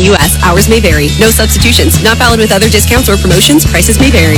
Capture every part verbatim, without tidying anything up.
the U S. Hours may vary. No substitutions. Not valid with other discounts or promotions. Prices may vary.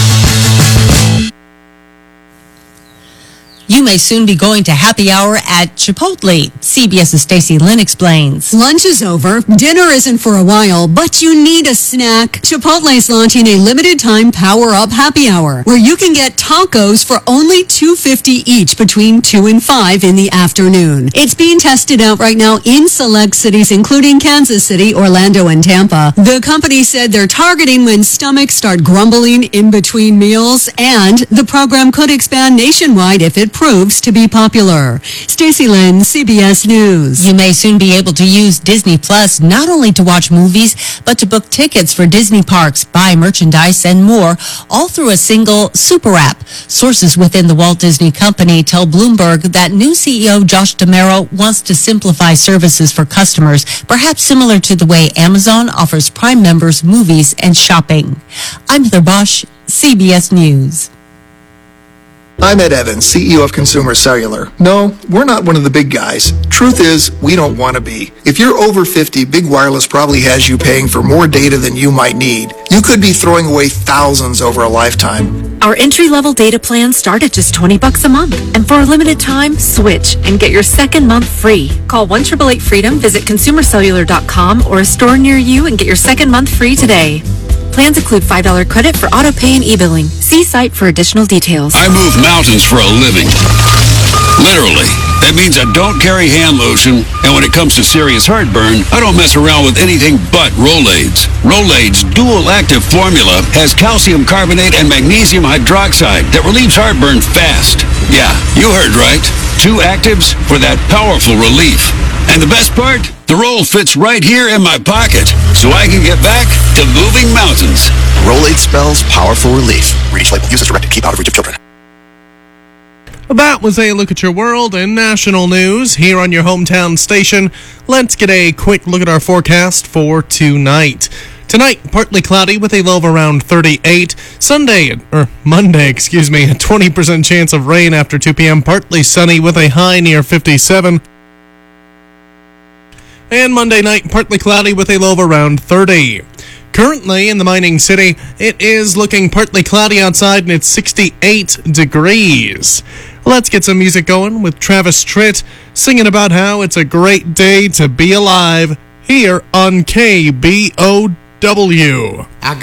You may soon be going to happy hour at Chipotle. CBS's Stacey Lynn explains. Lunch is over. Dinner isn't for a while, but you need a snack. Chipotle is launching a limited-time power-up happy hour, where you can get tacos for only two dollars and fifty cents each between two and five in the afternoon. It's being tested out right now in select cities, including Kansas City, Orlando, and Tampa. The company said they're targeting when stomachs start grumbling in between meals, and the program could expand nationwide if it proves to be popular. Stacey Lynn, C B S News. You may soon be able to use Disney Plus not only to watch movies, but to book tickets for Disney parks, buy merchandise, and more, all through a single super app. Sources within the Walt Disney Company tell Bloomberg that new C E O Josh D'Amaro wants to simplify services for customers, perhaps similar to the way Amazon offers Prime members movies and shopping. I'm Heather Bosch, C B S News. I'm Ed Evans, C E O of Consumer Cellular. No, we're not one of the big guys. Truth is, we don't want to be. If you're over fifty, Big Wireless probably has you paying for more data than you might need. You could be throwing away thousands over a lifetime. Our entry-level data plans start at just twenty bucks a month. And for a limited time, switch and get your second month free. Call one eight eight eight freedom, visit consumer cellular dot com or a store near you and get your second month free today. Plans include five dollars credit for auto pay and e-billing. See site for additional details. I move mountains for a living. Literally. That means I don't carry hand lotion, and when it comes to serious heartburn, I don't mess around with anything but Rolaids. Rolaids' dual-active formula has calcium carbonate and magnesium hydroxide that relieves heartburn fast. Yeah, you heard right. Two actives for that powerful relief. And the best part? The roll fits right here in my pocket, so I can get back to moving mountains. Rolade spells powerful relief. Reach label. Use as directed. Keep out of reach of children. That was a look at your world and national news here on your hometown station. Let's get a quick look at our forecast for tonight. Tonight, partly cloudy with a low of around thirty-eight. Sunday, or Monday, excuse me, a twenty percent chance of rain after two p.m. Partly sunny with a high near fifty-seven. And Monday night, partly cloudy with a low of around thirty. Currently in the mining city, it is looking partly cloudy outside and it's sixty-eight degrees. Let's get some music going with Travis Tritt singing about how it's a great day to be alive here on K B O W. I got